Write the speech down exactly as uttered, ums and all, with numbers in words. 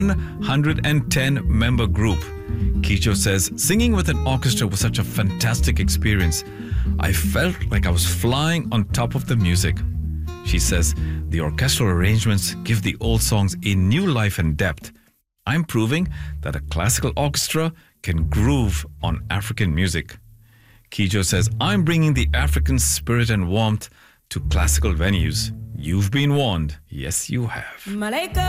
one hundred ten member group. Kicho says, singing with an orchestra was such a fantastic experience. I felt like I was flying on top of the music. She says, the orchestral arrangements give the old songs a new life and depth. I'm proving that a classical orchestra can groove on African music. Kicho says, I'm bringing the African spirit and warmth to classical venues. You've been warned. Yes, you have. Malaika.